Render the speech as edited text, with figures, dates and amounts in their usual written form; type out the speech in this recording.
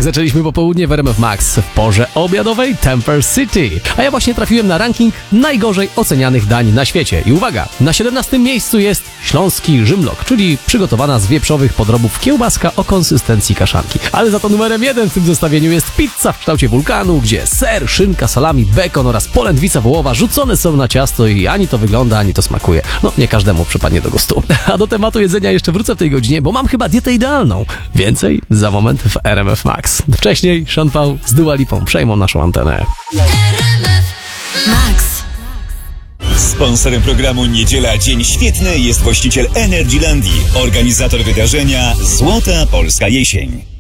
zaczęliśmy popołudnie w RMF Max w porze obiadowej Temper City. A ja właśnie trafiłem na ranking najgorzej ocenianych dań na świecie. I uwaga, na 17 miejscu jest śląski Rzymlok, czyli przygotowana z wieprzowych podrobów kiełbaska o konsystencji kaszanki. Ale za to numerem 1 w tym zestawieniu jest pizza w kształcie wulkanu, gdzie ser, szynka, salami, bekon oraz polędwica wołowa rzucone są na ciasto i ani to wygląda, ani to smakuje. No, nie każdemu przypadnie do gustu. A do tematu jedzenia jeszcze wrócę w tej godzinie, bo mam chyba dietę idealną. Więcej za moment w RMF Max. Wcześniej Sean Paul z Dua Lipą przejmą naszą antenę. Max. Sponsorem programu Niedziela Dzień Świetny jest właściciel Energylandii, organizator wydarzenia Złota Polska Jesień.